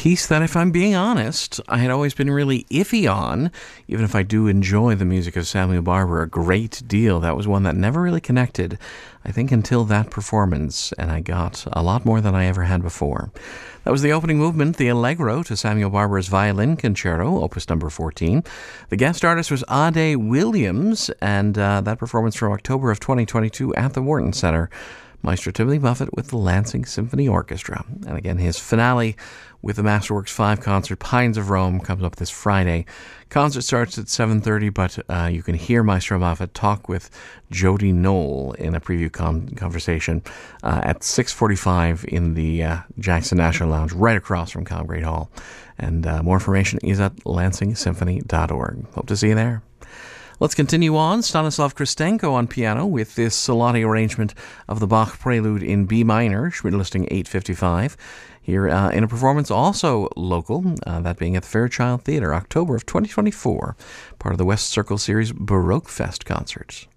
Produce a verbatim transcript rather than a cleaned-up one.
piece that, if I'm being honest, I had always been really iffy on, even if I do enjoy the music of Samuel Barber a great deal. That was one that never really connected, I think, until that performance, and I got a lot more than I ever had before. That was the opening movement, the Allegro, to Samuel Barber's Violin Concerto, Opus number fourteen. The guest artist was Ade Williams, and uh, that performance from October of twenty twenty-two at the Wharton Centre. Maestro Timothy Buffett with the Lansing Symphony Orchestra. And again, his finale with the Masterworks five concert, Pines of Rome, comes up this Friday. Concert starts at seven thirty, but uh, you can hear Maestro Buffett talk with Jody Knoll in a preview con- conversation uh, at six forty-five in the uh, Jackson National Lounge, right across from Calgary Hall. And uh, more information is at lansing symphony dot org. Hope to see you there. Let's continue on. Stanislav Kristenko on piano with this Solati arrangement of the Bach Prelude in B minor, Schmidt listing eight fifty-five. Here uh, in a performance also local, uh, that being at the Fairchild Theatre, October of twenty twenty-four, part of the West Circle Series Baroque Fest concerts.